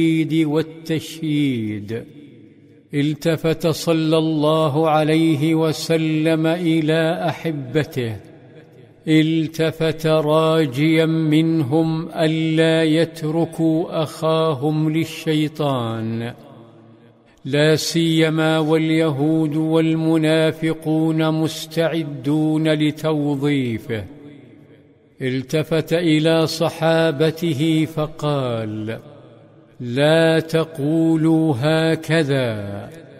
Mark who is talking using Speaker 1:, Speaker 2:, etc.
Speaker 1: والتشييد. التفت صلى الله عليه وسلم إلى أحبته، التفت راجيا منهم ألا يتركوا أخاهم للشيطان، لا سيما واليهود والمنافقون مستعدون لتوظيفه. التفت إلى صحابته فقال: لا تقولوا هكذا،